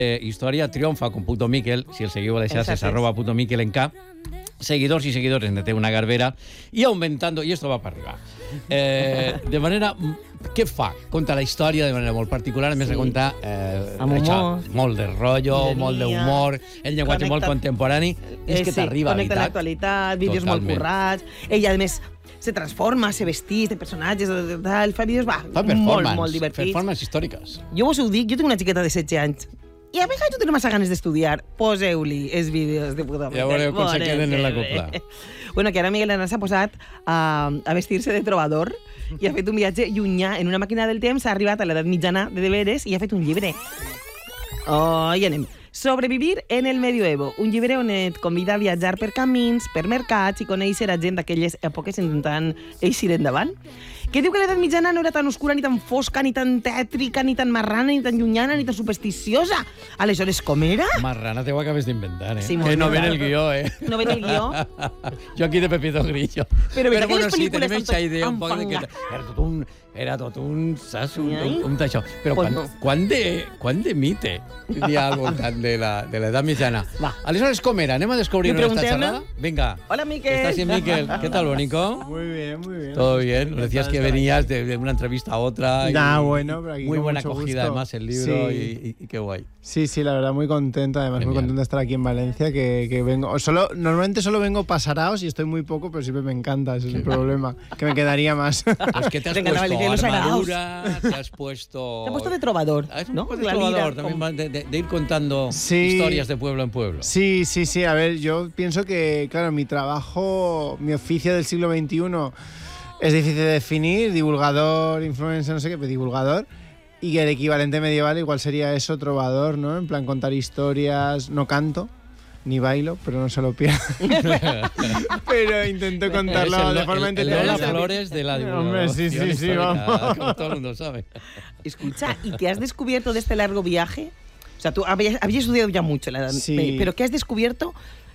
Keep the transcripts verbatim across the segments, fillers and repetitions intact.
Eh, història triomfa con Puto Miquel, si el seguiu a les xarxes, arroba Puto Miquel en K. Seguidors y seguidores de Una Garbera y aumentando, y esto va para arriba. Eh, de manera... Què fa? Conta la història de manera molt particular, a més sí. de contar eh, això, molt de rotllo, Ironia, molt d'humor, el llenguatge connecta, molt contemporani, és eh, que sí, t'arriba a connecta l'actualitat, vídeos Totalment. molt currats, ella a més se transforma, se vestís de personatges, tal, fa vídeos, va, fa molt, molt divertits. Performances històriques. Jo vos ho dic, jo tinc una xiqueta de setze anys, i a vegades jo tinc massa ganes d'estudiar, poseu-li els vídeos de Puto Miquel. Ja veureu com se queden en la copla. Bueno, que ara Miguel Hernández s'ha posat a, a vestir-se de trobador i ha fet un viatge llunyà en una màquina del temps, ha arribat a l'edat mitjana de deberes i ha fet un llibre. Oh, i anem. Sobrevivir en el medioevo, un llibre on et convida a viatjar per camins, per mercats i conèixer a gent d'aquelles èpoques intentant eixir endavant. Que diu que l'edat mitjana no era tan oscura, ni tan fosca, ni tan tètrica, ni tan marrana, ni tan llunyana, ni tan supersticiosa. Aleshores, com era? Marrana te ho acabes d'inventar, eh? Sí, que no ven el guió, eh? No ven el guió? Jo aquí de Pepito Grillo. Però, Però bueno, les sí, pel·lícules tenim aquesta idea un poc de que enfangades. era tot un... Era tot un... Saps? Un, un, un d'això. Però Pues quan, no. quan, de, quan de mite hi ha al voltant de la- de l'edat mitjana? Va. Aleshores, com era? Anem a descobrir Le esta pregunté a charlada. Venga. Hola, Miquel. ¿Estás bien, Miquel? ¿Qué tal, Bonico? Muy bien, muy bien. Todo bien. Nos decías que venías de, de una entrevista a otra. Y, Nah, bueno, pero aquí muy con buena mucho acogida, gusto. además, el libro. Sí. Y, y- y qué guay. Sí, sí, la verdad muy contento, además Genial. muy contento de estar aquí en Valencia, que, que vengo, solo, normalmente solo vengo pasaraos y estoy muy poco, pero siempre me encanta, ese es el problema, que me quedaría más. Pues que te has Te encantaba el puesto de los armadura, te has puesto... Te ha puesto de trovador, Ah, es un ¿no? poco de La trovador, lira, también com- va de, de- de ir contando Sí. historias de pueblo en pueblo. Sí, sí, sí, a ver, yo pienso que, claro, mi trabajo, mi oficio del siglo veintiuno es difícil de definir, divulgador, influencer, no sé qué, pero divulgador. Y el equivalente medieval igual sería eso, trovador, ¿no? En plan contar historias, no canto, ni bailo, pero no se lo pierdo. Pero intento contarlo Es el- de forma el- el Lola entretenida. Flores de la Hombre, sí, sí, divulgación sí, histórica, vamos. como todo el mundo sabe. Escucha, ¿y qué has descubierto de este largo viaje? O sea, tú habías, habías estudiado ya mucho, la edad, Sí. pero ¿qué has descubierto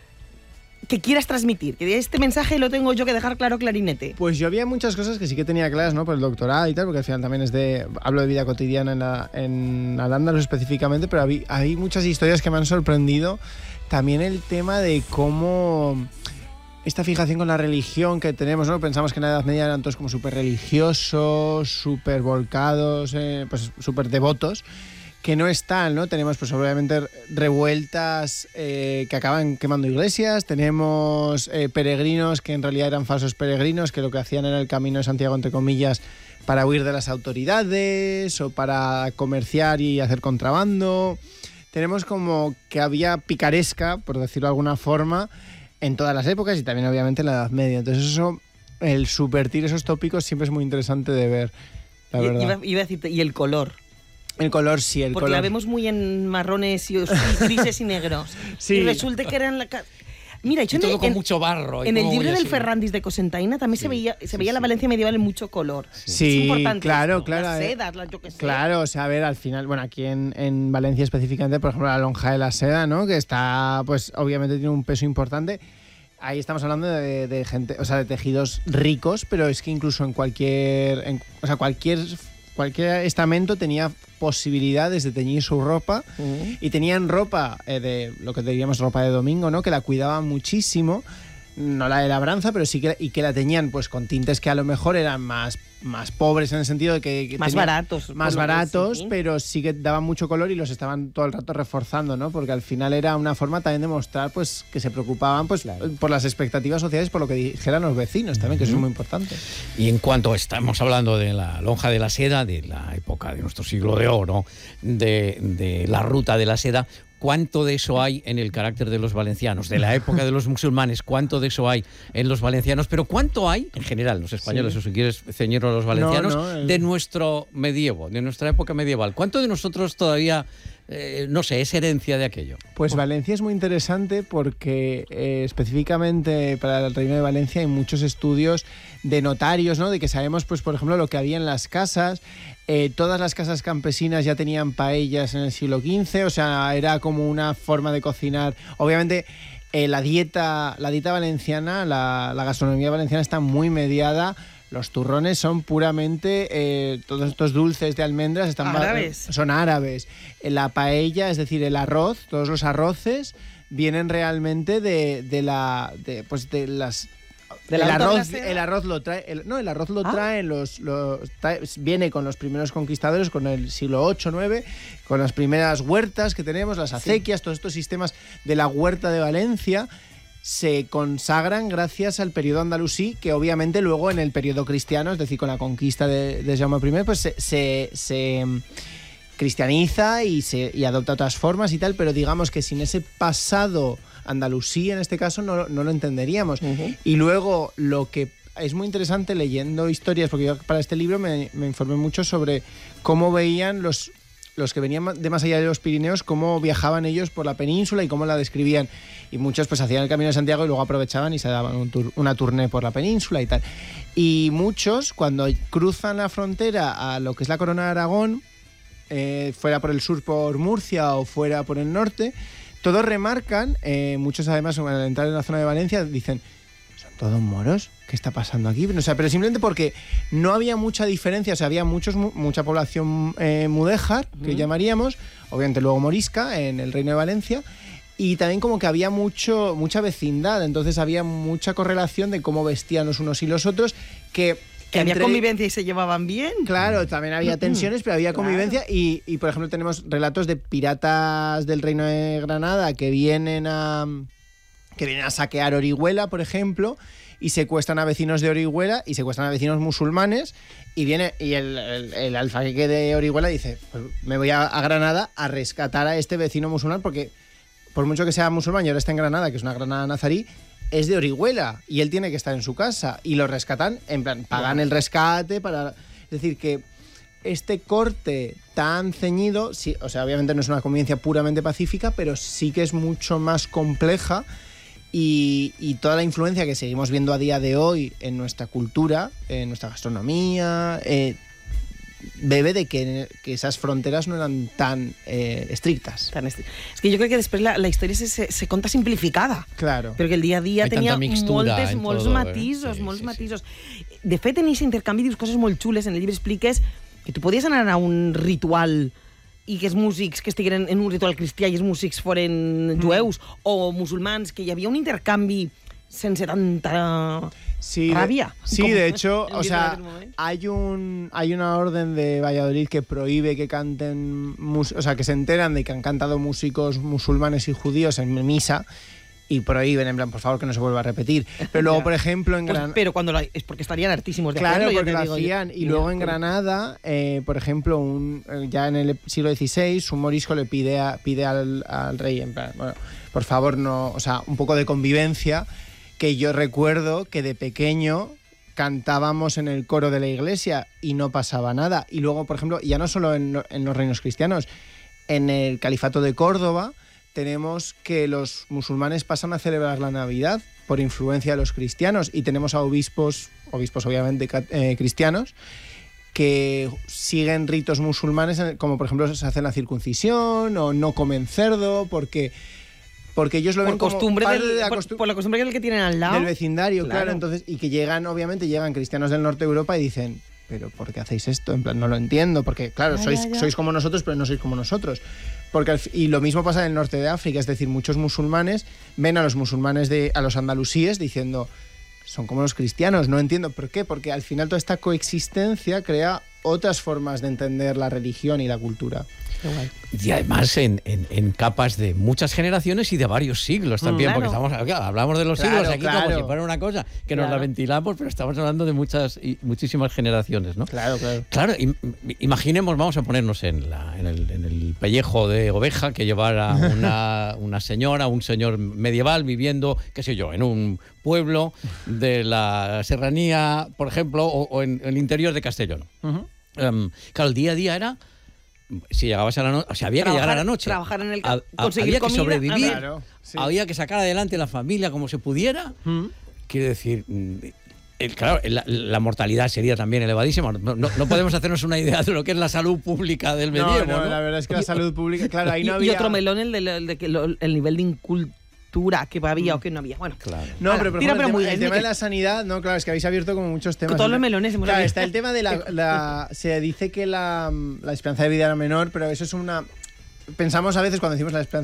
que quieras transmitir? Que este mensaje lo tengo yo que dejar claro clarinete. Pues yo había muchas cosas que sí que tenía claras, ¿no? Por el doctorado y tal, porque al final también es de... Hablo de vida cotidiana en, la, en Al-Ándalus específicamente, pero hay, hay muchas historias que me han sorprendido. También el tema de cómo... Esta fijación con la religión que tenemos, ¿no? Pensamos que en la Edad Media eran todos como súper religiosos, súper volcados, eh, pues súper devotos, que no es tal, ¿no? Tenemos pues obviamente revueltas eh, que acaban quemando iglesias, tenemos eh, peregrinos que en realidad eran falsos peregrinos, que lo que hacían era el camino de Santiago, entre comillas, para huir de las autoridades o para comerciar y hacer contrabando. Tenemos como que había picaresca, por decirlo de alguna forma, en todas las épocas y también obviamente en la Edad Media. Entonces eso, el subvertir esos tópicos siempre es muy interesante de ver, la Y- verdad. Iba, iba a decirte, y el color. El color, sí, el Porque color. la vemos muy en marrones y, os- y grises y negros. Sí. Y resulta que eran la... ca- Mira, Y yo en, todo el- con en- mucho barro. y en el cómo libro voy del así. Ferrandis de Cosentaina también se veía, se veía la Valencia medieval en mucho color. Sí, es importante claro, esto, claro. Las eh. sedas, las yo qué sé. Claro, o sea, a ver, al final, bueno, aquí en, en Valencia específicamente, por ejemplo, la lonja de la seda, ¿no? Que está, pues, obviamente tiene un peso importante. Ahí estamos hablando de, de gente, o sea, de tejidos ricos, pero es que incluso en cualquier, en- o sea, cualquier, cualquier estamento tenía posibilidades de teñir su ropa Mm. y tenían ropa eh, de lo que diríamos ropa de domingo, ¿no? Que la cuidaban muchísimo. No la de labranza, pero sí que, y que la teñían pues con tintes que a lo mejor eran más, más pobres en el sentido de que, que Más tenían- baratos. más colores, baratos, sí. pero sí que daban mucho color y los estaban todo el rato reforzando, ¿no? Porque al final era una forma también de mostrar pues que se preocupaban pues por las expectativas sociales, por lo que dijeran los vecinos también, que eso es muy importante. Y en cuanto estamos hablando de la lonja de la seda, de la época de nuestro siglo de oro, de, de la ruta de la seda, ¿cuánto de eso hay en el carácter de los valencianos? De la época de los musulmanes, ¿cuánto de eso hay en los valencianos? Pero ¿cuánto hay, en general, los españoles, Sí. o si quieres ceñirlo a los valencianos, No, no, el- de nuestro medievo, de nuestra época medieval? ¿Cuánto de nosotros todavía, eh, no sé, es herencia de aquello? Pues Valencia es muy interesante porque eh, específicamente para el Reino de Valencia hay muchos estudios de notarios, ¿no? De que sabemos, pues por ejemplo, lo que había en las casas. Eh, todas las casas campesinas ya tenían paellas en el siglo quince, o sea, era como una forma de cocinar. Obviamente, eh, la dieta, la dieta valenciana, la, la gastronomía valenciana está muy mediada Los turrones son puramente, eh, todos estos dulces de almendras están árabes. son árabes. La paella, es decir, el arroz, todos los arroces vienen realmente de, de la, de, pues de las. ¿De el la arroz, autoclasea? el arroz lo trae, el- no, el arroz lo Ah. traen los, los trae- viene con los primeros conquistadores, con el siglo ocho, nueve, con las primeras huertas que tenemos, las acequias, todos estos sistemas de la huerta de Valencia se consagran gracias al periodo andalusí, que obviamente luego en el periodo cristiano, es decir, con la conquista de, de Jaume primero, pues se, se- se, mm, cristianiza y, se, y adopta otras formas y tal, pero digamos que sin ese pasado andalusí, en este caso, no, no lo entenderíamos. Ujú. Y luego lo que es muy interesante leyendo historias, porque yo para este libro me, me informé mucho sobre cómo veían los, los que venían de más allá de los Pirineos, cómo viajaban ellos por la península y cómo la describían. Y muchos pues hacían el Camino de Santiago y luego aprovechaban y se daban un tour- una tournée por la península y tal. Y muchos, cuando cruzan la frontera a lo que es la Corona de Aragón, eh, fuera por el sur por Murcia o fuera por el norte, todos remarcan, eh, muchos además al entrar en la zona de Valencia dicen, ¿son todos moros? ¿Qué está pasando aquí? O sea, pero simplemente porque no había mucha diferencia, o sea, había muchos, mu- mucha población eh, mudéjar, que Ujú. llamaríamos, obviamente luego morisca, en el Reino de Valencia, y también como que había mucho, mucha vecindad, entonces había mucha correlación de cómo vestían los unos y los otros, que... Que había entre- convivencia y se llevaban bien. Claro, también había tensiones, pero había convivencia y, y, por ejemplo, tenemos relatos de piratas del Reino de Granada que vienen a que vienen a saquear Orihuela, por ejemplo, y secuestran a vecinos de Orihuela y secuestran a vecinos musulmanes y viene y el, el, el alfagueque de Orihuela dice, pues me voy a, a Granada a rescatar a este vecino musulmán porque por mucho que sea musulmán y ahora está en Granada, que es una Granada nazarí, es de Orihuela y él tiene que estar en su casa y lo rescatan, en plan, pagan el rescate para... Es decir, que este corte tan ceñido, sí, o sea, obviamente no es una convivencia puramente pacífica, pero sí que es mucho más compleja y, y toda la influencia que seguimos viendo a día de hoy en nuestra cultura, en nuestra gastronomía, eh, bebe de que, que esas fronteras no eran tan eh, estrictas. Tan est- És que jo crec que després la, la història se, se, se conta simplificada. Claro. Perquè el dia a dia Hay tenia tanta mixtura moltes, en molts todo, eh? matisos, Sí, molts sí, sí. matisos. De fet, en aquest intercanvi dius coses molt xules. En el llibre expliques que tu podies anar a un ritual i que els músics que estigueren en un ritual cristià i els músics foren jueus o musulmans, que hi havia un intercanvi sense tanta Sí, de- rabia. sí, com de hecho, en o sea, aquel moment. hay un hay una orden de Valladolid que prohíbe que canten, mus- o sea, que se enteran de que han cantado músicos musulmanes y judíos en misa y prohíben, en plan, por favor, que no se vuelva a repetir. Pero luego, Ya. por ejemplo, en Pues, Granada... pero cuando la, es porque estarían hartísimos de Claro, hacerlo, ya porque te lo digo yo. hacían. Y Mira, luego en con- Granada, eh, por ejemplo, un, eh, ya en el siglo dieciséis, un morisco le pide, a- pide al, al rey, en plan, bueno, por favor, no, o sea, un poco de convivencia, que yo recuerdo que de pequeño cantábamos en el coro de la iglesia y no pasaba nada. Y luego, por ejemplo, ya no solo en, lo- en los reinos cristianos, en el califato de Córdoba tenemos que los musulmanes pasan a celebrar la Navidad por influencia de los cristianos y tenemos a obispos, obispos obviamente ca- eh, cristianos, que siguen ritos musulmanes, en- como por ejemplo se hace la circuncisión o no comen cerdo, porque, porque ellos lo por ven como costumbre parte del, de la por, costu- por la costumbre del que tienen al lado. del vecindario, claro. Claro. Entonces, y que llegan, obviamente, llegan cristianos del norte de Europa y dicen, pero ¿por qué hacéis esto? En plan, no lo entiendo, porque claro, Ya, sois, ya, ya. sois como nosotros, pero no sois como nosotros. Porque al fi- y lo mismo pasa en el norte de África, es decir, muchos musulmanes ven a los musulmanes de, a los andalusíes diciendo, son como los cristianos, no entiendo por qué, porque al final toda esta coexistencia crea otras formas de entender la religión y la cultura. Qué guay. Y además en, en- en capas de muchas generaciones y de varios siglos también, Mm, porque claro. estamos, claro, hablamos de los Claro, siglos aquí como claro. si fuera una cosa que nos la Claro. ventilamos, pero estamos hablando de muchas y muchísimas generaciones, ¿no? Claro, claro. Claro, im- imaginemos, vamos a ponernos en, la- en el, en el pellejo de oveja que llevara una, una señora, un señor medieval viviendo, qué sé yo, en un pueblo de la serranía, por ejemplo, o, o en el interior de Castellón. Ujú. Em, claro, el día a día era, si llegabas a la noche, o sea, había que llegar a la noche. Trabajar en el Ha- campo, ha- conseguir había que comida. sobrevivir, Ah, Claro, sí. había que sacar adelante la familia como se pudiera. Mm. Quiero decir, mm, el- claro, la, la mortalidad sería también elevadísima. No, no- no podemos hacernos una idea de lo que es la salud pública del medievo, No, ¿no? no, la verdad es que la salud pública, claro, ahí y, no y había... otro melón, el de, el de que lo- el nivel de incultura cobertura, que había o que no había. Bueno, Claro. No, Ala, pero por tira, ejemplo, pero muy el, tema, el bien, tema de Miquel. la sanidad, no, claro, es que habéis abierto como muchos temas. Con todos los melones hemos Claro, abierto. está el tema de la, la- se dice que la, la esperanza de vida era menor, pero eso es una... Pensamos a veces cuando decimos la esperanza